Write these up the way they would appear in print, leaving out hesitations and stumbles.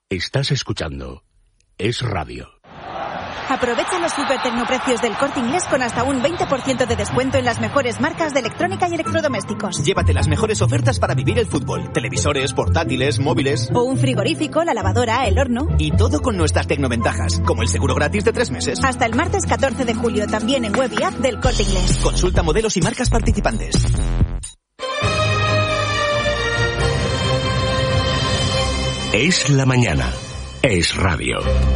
Estás escuchando Es Radio. Aprovecha los supertecnoprecios del Corte Inglés con hasta un 20% de descuento en las mejores marcas de electrónica y electrodomésticos. Llévate las mejores ofertas para vivir el fútbol. Televisores, portátiles, móviles. O un frigorífico, la lavadora, el horno. Y todo con nuestras tecnoventajas, como el seguro gratis de 3 meses. Hasta el martes 14 de julio, también en web y app del Corte Inglés. Consulta modelos y marcas participantes. Es la mañana. Es Radio.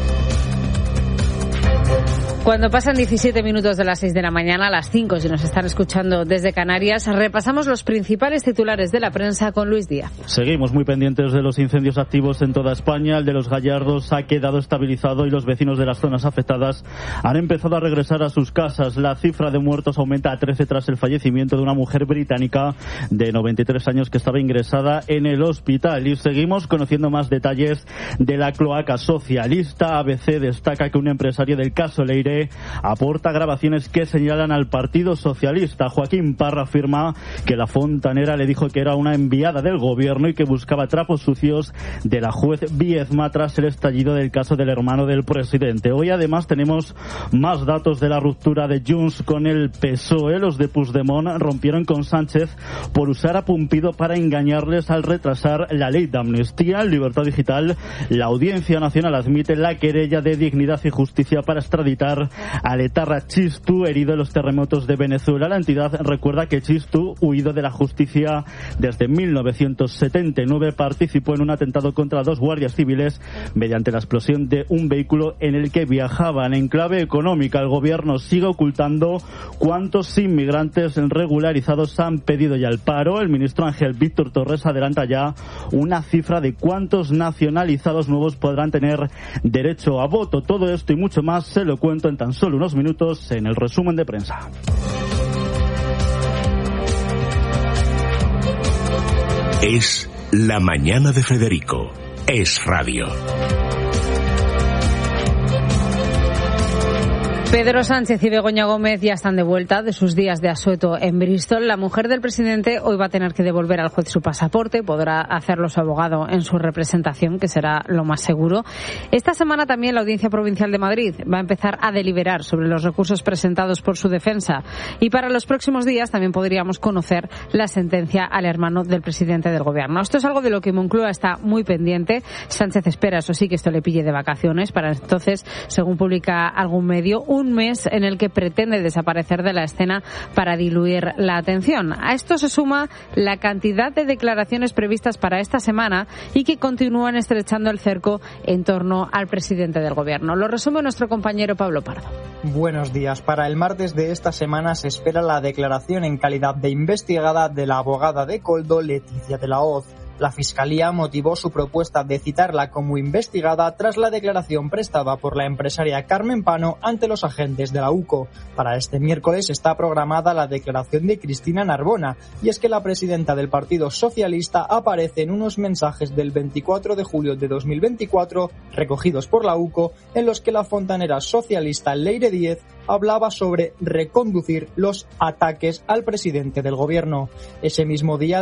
Cuando pasan 17 minutos de las 6 de la mañana, a las 5, si nos están escuchando desde Canarias, repasamos los principales titulares de la prensa con Luis Díaz. Seguimos muy pendientes de los incendios activos en toda España. El de los Gallardos ha quedado estabilizado y los vecinos de las zonas afectadas han empezado a regresar a sus casas. La cifra de muertos aumenta a 13 tras el fallecimiento de una mujer británica de 93 años que estaba ingresada en el hospital. Y seguimos conociendo más detalles de la cloaca socialista. ABC destaca que un empresario del caso Leire aporta grabaciones que señalan al Partido Socialista. Joaquín Parra afirma que la fontanera le dijo que era una enviada del gobierno y que buscaba trapos sucios de la juez Viezma tras el estallido del caso del hermano del presidente. Hoy además tenemos más datos de la ruptura de Junts con el PSOE. Los de Puigdemont rompieron con Sánchez por usar a Pumpido para engañarles al retrasar la ley de amnistía. En Libertad Digital, la Audiencia Nacional admite la querella de Dignidad y Justicia para extraditar al etarra Txistu, herido en los terremotos de Venezuela. La entidad recuerda que Txistu, huido de la justicia desde 1979, participó en un atentado contra 2 guardias civiles mediante la explosión de un vehículo en el que viajaban. En clave económica, el gobierno sigue ocultando cuántos inmigrantes regularizados han pedido ya el paro. El ministro Ángel Víctor Torres adelanta ya una cifra de cuántos nacionalizados nuevos podrán tener derecho a voto. Todo esto y mucho más se lo cuento en tan solo unos minutos en el resumen de prensa. Es la mañana de Federico. Es Radio. Pedro Sánchez y Begoña Gómez ya están de vuelta de sus días de asueto en Bristol. La mujer del presidente hoy va a tener que devolver al juez su pasaporte. Podrá hacerlo su abogado en su representación, que será lo más seguro. Esta semana también la Audiencia Provincial de Madrid va a empezar a deliberar sobre los recursos presentados por su defensa. Y para los próximos días también podríamos conocer la sentencia al hermano del presidente del gobierno. Esto es algo de lo que Moncloa está muy pendiente. Sánchez espera, eso sí, que esto le pille de vacaciones. Para entonces, según publica algún medio, un mes en el que pretende desaparecer de la escena para diluir la atención. A esto se suma la cantidad de declaraciones previstas para esta semana y que continúan estrechando el cerco en torno al presidente del gobierno. Lo resume nuestro compañero Pablo Pardo. Buenos días. Para el martes de esta semana se espera la declaración en calidad de investigada de la abogada de Koldo, Leticia de la Hoz. La Fiscalía motivó su propuesta de citarla como investigada tras la declaración prestada por la empresaria Carmen Pano ante los agentes de la UCO. Para este miércoles está programada la declaración de Cristina Narbona, y es que la presidenta del Partido Socialista aparece en unos mensajes del 24 de julio de 2024 recogidos por la UCO, en los que la fontanera socialista Leire Díez hablaba sobre reconducir los ataques al presidente del gobierno. Ese mismo día